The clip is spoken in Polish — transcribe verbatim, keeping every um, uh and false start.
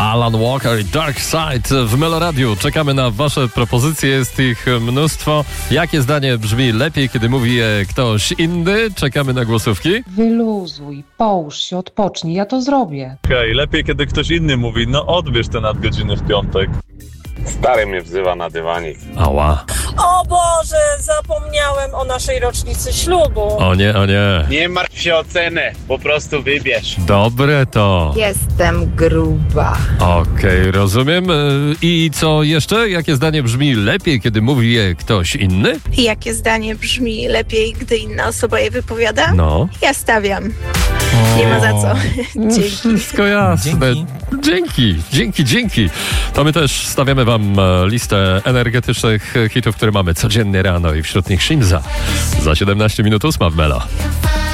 Alan Walker i Dark Side w Meloradiu. Czekamy na wasze propozycje, jest ich mnóstwo. Jakie zdanie brzmi lepiej, kiedy mówi je ktoś inny? Czekamy na głosówki. Wyluzuj, połóż się, odpocznij, ja to zrobię. Okej, lepiej kiedy ktoś inny mówi, no odbierz te nadgodziny w piątek. Stary mnie wzywa na dywanik. Ała. O Boże, zapomniałem o naszej rocznicy ślubu. O nie, o nie. Nie martw się o cenę, po prostu wybierz. Dobre to. Jestem gruba. Okej, rozumiem. I co jeszcze? Jakie zdanie brzmi lepiej, kiedy mówi je ktoś inny? Jakie zdanie brzmi lepiej, gdy inna osoba je wypowiada? No. Ja stawiam. Nie ma za co. Dzięki. Wszystko jasne. Dzięki. Dzięki, dzięki, dzięki. To my też stawiamy wam e, listę energetycznych hitów, które mamy codziennie rano i wśród nich Shinza. Za siedemnaście minut ósma w Melo.